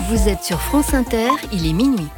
Vous êtes sur France Inter, il est minuit.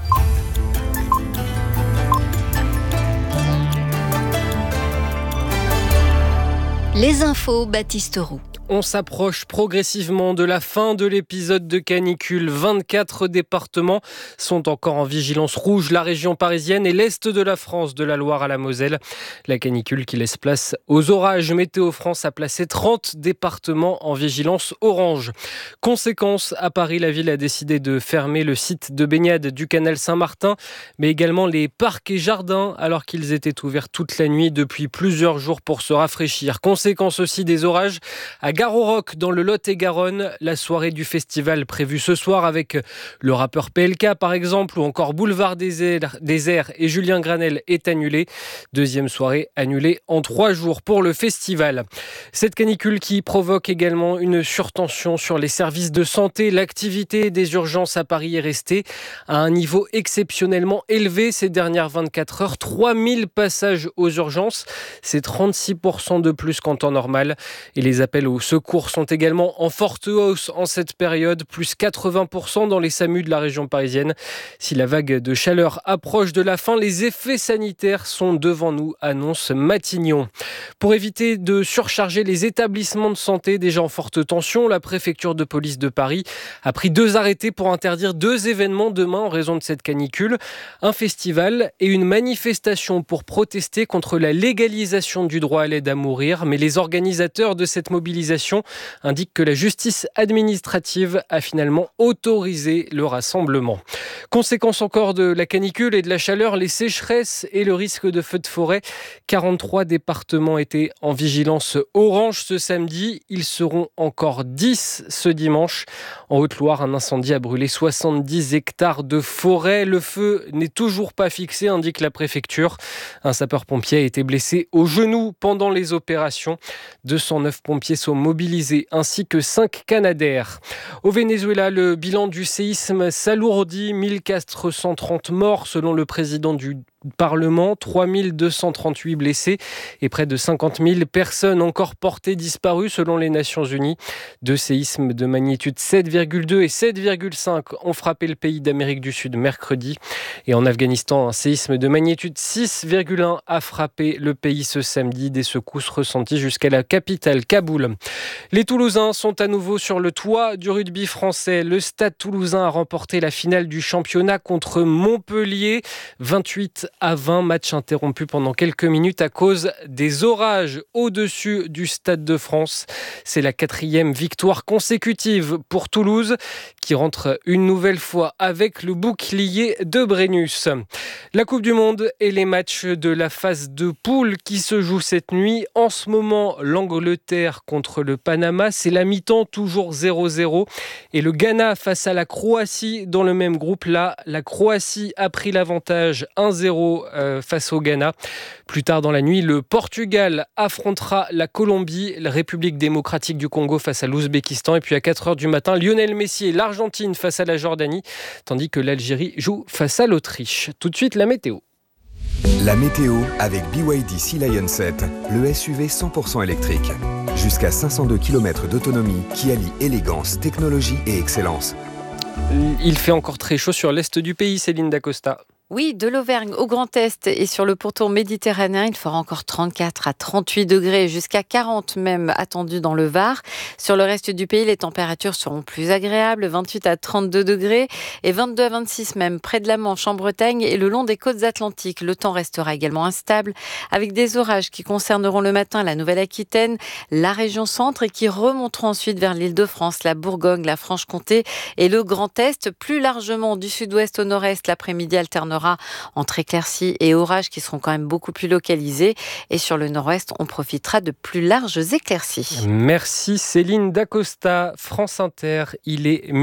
Les infos, Baptiste Roux. On s'approche progressivement de la fin de l'épisode de canicule. 24 départements sont encore en vigilance rouge. La région parisienne et l'est de la France, de la Loire à la Moselle. La canicule qui laisse place aux orages. Météo France a placé 30 départements en vigilance orange. Conséquence, à Paris, la ville a décidé de fermer le site de baignade du canal Saint-Martin, mais également les parcs et jardins, alors qu'ils étaient ouverts toute la nuit depuis plusieurs jours pour se rafraîchir. Conséquence aussi des orages à Gare-au-Roc, dans le Lot-et-Garonne, la soirée du festival prévue ce soir avec le rappeur PLK par exemple, ou encore Boulevard des Airs et Julien Granel est annulée. Deuxième soirée annulée en 3 jours pour le festival. Cette canicule qui provoque également une surtension sur les services de santé. L'activité des urgences à Paris est restée à un niveau exceptionnellement élevé ces dernières 24 heures. 3000 passages aux urgences, c'est 36% de plus qu'en temps normal. Et les appels aux secours sont également en forte hausse en cette période, plus 80% dans les SAMU de la région parisienne. Si la vague de chaleur approche de la fin, les effets sanitaires sont devant nous, annonce Matignon. Pour éviter de surcharger les établissements de santé déjà en forte tension, la préfecture de police de Paris a pris 2 arrêtés pour interdire 2 événements demain en raison de cette canicule. Un festival et une manifestation pour protester contre la légalisation du droit à l'aide à mourir. Mais les organisateurs de cette mobilisation indique que la justice administrative a finalement autorisé le rassemblement. Conséquence encore de la canicule et de la chaleur, les sécheresses et le risque de feux de forêt. 43 départements étaient en vigilance orange ce samedi. Ils seront encore 10 ce dimanche. En Haute-Loire, un incendie a brûlé 70 hectares de forêt. Le feu n'est toujours pas fixé, indique la préfecture. Un sapeur-pompier a été blessé au genou pendant les opérations. 209 pompiers sont mobilisés, ainsi que 5 Canadair. Au Venezuela, le bilan du séisme s'alourdit. 1430 morts selon le président du Parlement, 3238 blessés et près de 50 000 personnes encore portées disparues selon les Nations Unies. 2 séismes de magnitude 7,2 et 7,5 ont frappé le pays d'Amérique du Sud mercredi. Et en Afghanistan, un séisme de magnitude 6,1 a frappé le pays ce samedi. Des secousses ressenties jusqu'à la capitale, Kaboul. Les Toulousains sont à nouveau sur le toit du rugby français. Le Stade Toulousain a remporté la finale du championnat contre Montpellier. 28-20, match interrompu pendant quelques minutes à cause des orages au-dessus du Stade de France. C'est la 4e victoire consécutive pour Toulouse qui rentre une nouvelle fois avec le bouclier de Brennus. La Coupe du Monde et les matchs de la phase de poule qui se jouent cette nuit. En ce moment, l'Angleterre contre le Panama, c'est la mi-temps, toujours 0-0. Et le Ghana face à la Croatie dans le même groupe. Là, la Croatie a pris l'avantage 1-0 face au Ghana. Plus tard dans la nuit, le Portugal affrontera la Colombie, la République démocratique du Congo face à l'Ouzbékistan. Et puis à 4h du matin, Lionel Messi et l'Argentine face à la Jordanie, tandis que l'Algérie joue face à l'Autriche. Tout de suite, la météo. La météo avec BYD Sea Lion 7, le SUV 100% électrique. Jusqu'à 502 km d'autonomie qui allie élégance, technologie et excellence. Il fait encore très chaud sur l'est du pays, Céline Dacosta. Oui, de l'Auvergne au Grand Est et sur le pourtour méditerranéen, il fera encore 34 à 38 degrés, jusqu'à 40 même attendus dans le Var. Sur le reste du pays, les températures seront plus agréables, 28 à 32 degrés et 22 à 26 même près de la Manche en Bretagne et le long des côtes atlantiques. Le temps restera également instable avec des orages qui concerneront le matin la Nouvelle-Aquitaine, la région centre et qui remonteront ensuite vers l'Île-de-France, la Bourgogne, la Franche-Comté et le Grand Est. Plus largement du sud-ouest au nord-est, l'après-midi alternera entre éclaircies et orages qui seront quand même beaucoup plus localisés. Et sur le nord-ouest, on profitera de plus larges éclaircies. Merci Céline Dacosta, France Inter. Il est